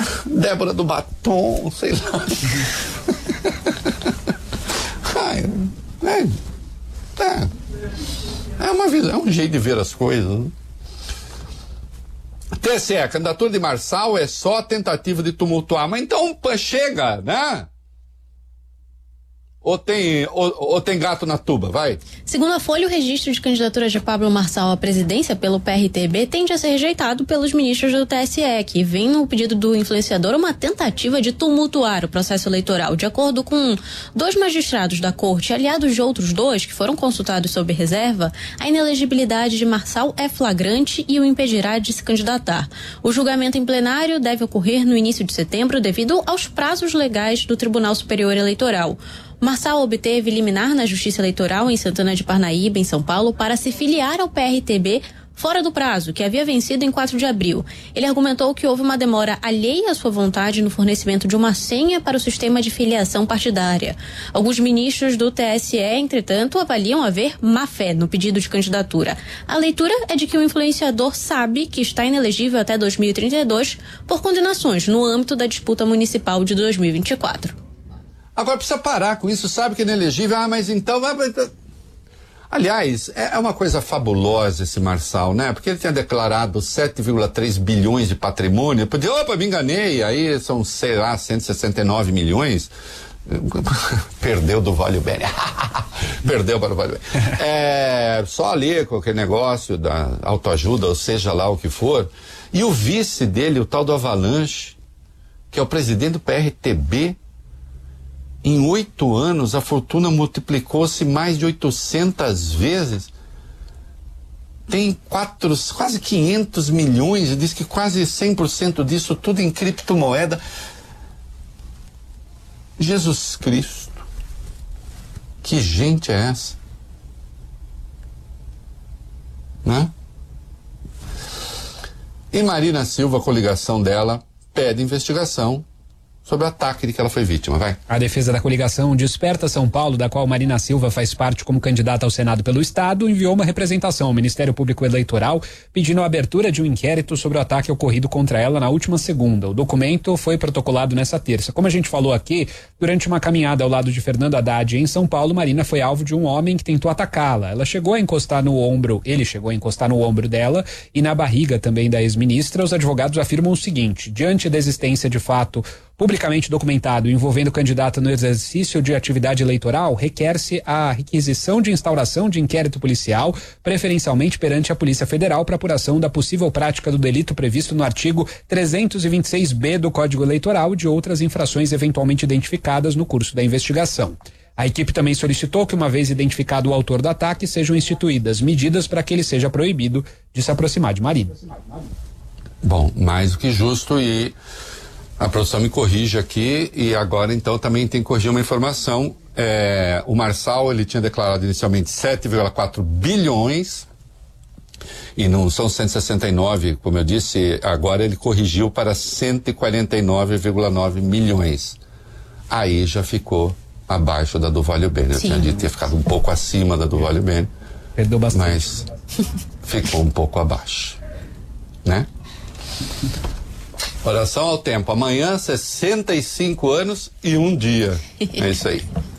Débora do Batom, sei lá. É uma visão, é um jeito de ver as coisas, né? TSE, a candidatura de Marçal é só tentativa de tumultuar, mas então chega, né? Ou tem gato na tuba, vai? Segundo a Folha, o registro de candidatura de Pablo Marçal à presidência pelo PRTB tende a ser rejeitado pelos ministros do TSE, que veem no pedido do influenciador uma tentativa de tumultuar o processo eleitoral. De acordo com 2 magistrados da corte, aliados de outros 2 que foram consultados sob reserva, a inelegibilidade de Marçal é flagrante e o impedirá de se candidatar. O julgamento em plenário deve ocorrer no início de setembro devido aos prazos legais do Tribunal Superior Eleitoral. Marçal obteve liminar na Justiça Eleitoral em Santana de Parnaíba, em São Paulo, para se filiar ao PRTB fora do prazo, que havia vencido em 4 de abril. Ele argumentou que houve uma demora alheia à sua vontade no fornecimento de uma senha para o sistema de filiação partidária. Alguns ministros do TSE, entretanto, avaliam haver má-fé no pedido de candidatura. A leitura é de que o influenciador sabe que está inelegível até 2032 por condenações no âmbito da disputa municipal de 2024. Agora precisa parar com isso, sabe que é inelegível, mas então... Aliás, é uma coisa fabulosa esse Marçal, né? Porque ele tinha declarado 7,3 bilhões de patrimônio, eu podia, me enganei, aí são, sei lá, 169 milhões... Perdeu do Vale Bene. Perdeu para o Vale Bene. Só ali com aquele negócio da autoajuda, ou seja lá o que for. E o vice dele, o tal do Avalanche, que é o presidente do PRTB, em 8 anos a fortuna multiplicou-se mais de 800 vezes. Tem quase 500 milhões, e diz que quase 100% disso tudo em criptomoeda. Jesus Cristo, que gente é essa? Né? E Marina Silva, a coligação dela, pede investigação sobre o ataque de que ela foi vítima, vai. A defesa da coligação Desperta São Paulo, da qual Marina Silva faz parte como candidata ao Senado pelo Estado, enviou uma representação ao Ministério Público Eleitoral pedindo a abertura de um inquérito sobre o ataque ocorrido contra ela na última segunda. O documento foi protocolado nessa terça. Como a gente falou aqui, durante uma caminhada ao lado de Fernando Haddad em São Paulo, Marina foi alvo de um homem que tentou atacá-la. Ele chegou a encostar no ombro dela e na barriga também da ex-ministra. Os advogados afirmam o seguinte: diante da existência de fato publicamente documentado envolvendo o candidato no exercício de atividade eleitoral, requer-se a requisição de instauração de inquérito policial, preferencialmente perante a Polícia Federal, para apuração da possível prática do delito previsto no artigo 326B do Código Eleitoral e de outras infrações eventualmente identificadas no curso da investigação. A equipe também solicitou que, uma vez identificado o autor do ataque, sejam instituídas medidas para que ele seja proibido de se aproximar de Marina. Bom, mais do que justo, e a produção me corrige aqui, e agora então também tem que corrigir uma informação. O Marçal, ele tinha declarado inicialmente 7,4 bilhões e não são 169, como eu disse, agora ele corrigiu para 149,9 milhões. Aí já ficou abaixo da do Vale Bene. Eu tinha dito que ia ficar um pouco acima da do Vale Bene. Perdeu bastante. Mas ficou um pouco abaixo, né? Oração ao tempo. Amanhã, 65 anos e 1 dia. É isso aí.